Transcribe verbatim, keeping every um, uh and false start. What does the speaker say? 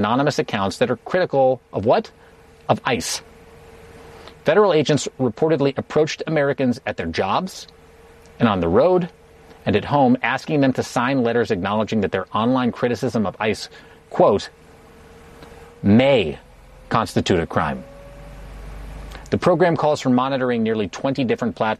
anonymous accounts that are critical of what? Of ICE. Federal agents reportedly approached Americans at their jobs and on the road and at home, asking them to sign letters acknowledging that their online criticism of ICE, quote, may constitute a crime. The program calls for monitoring nearly twenty different platforms